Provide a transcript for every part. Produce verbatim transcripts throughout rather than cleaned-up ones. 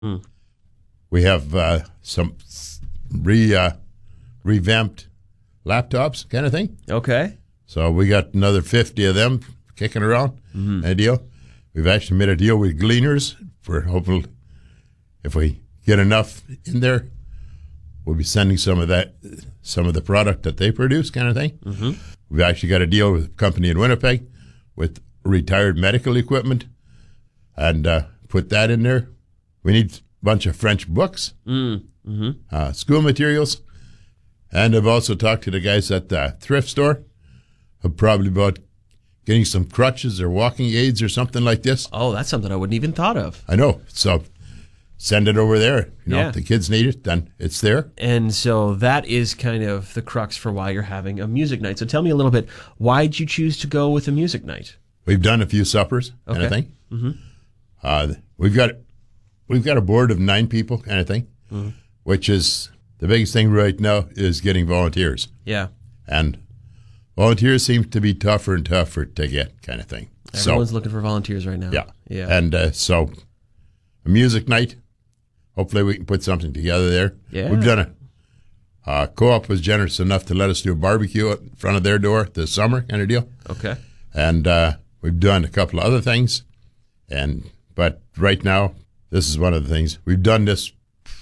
Mm. We have uh, some re uh, revamped laptops kind of thing. Okay. So we got another fifty of them kicking around. Mm-hmm. A deal. We've actually made a deal with Gleaners for hopefully, if we get enough in there, we'll be sending some of that, some of the product that they produce, kind of thing. Mm-hmm. We've actually got a deal with a company in Winnipeg with retired medical equipment, and uh, put that in there. We need a bunch of French books, Mm-hmm. uh, school materials, and I've also talked to the guys at the thrift store, who probably about getting some crutches or walking aids or something like this. Oh, that's something I wouldn't even thought of. I know. So send it over there. You know, Yeah. if the kids need it, then it's there. And so that is kind of the crux for why you're having a music night. So tell me a little bit, why'd you choose to go with a music night? We've done a few suppers, kind Okay. of thing. Mm-hmm. Uh, we've got we've got a board of nine people, kind of thing, Mm-hmm. which is the biggest thing right now is getting volunteers. Yeah. And volunteers seem to be tougher and tougher to get, kind of thing. Everyone's so, looking for volunteers right now. yeah. Yeah. And uh, so a music night, hopefully we can put something together there. Yeah. We've done it. Uh, Co-op was generous enough to let us do a barbecue in front of their door this summer, kind of deal. Okay. And uh, we've done a couple of other things. And but right now, this is one of the things. We've done this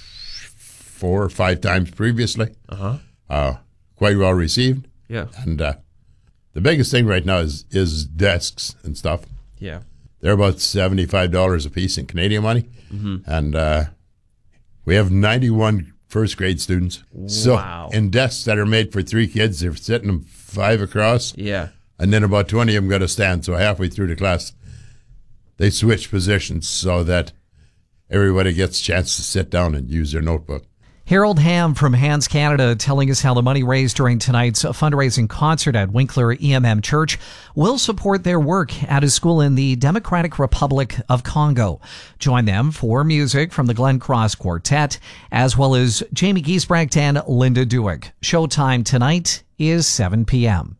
four or five times previously. Uh-huh. Uh, quite well received. Yeah. And uh, the biggest thing right now is is desks and stuff. Yeah. They're about seventy-five dollars a piece in Canadian money. Mm-hmm. And uh, we have ninety-one first grade students. So Wow. in desks that are made for three kids, they're sitting them five across. Yeah. And then about twenty of them got to stand. So halfway through the class, they switch positions so that everybody gets a chance to sit down and use their notebook. Harold Ham from Hands Canada telling us how the money raised during tonight's fundraising concert at Winkler E M M Church will support their work at a school in the Democratic Republic of Congo. Join them for music from the Glen Cross Quartet, as well as Jamie Giesbrecht and Linda Duick. Showtime tonight is seven p.m.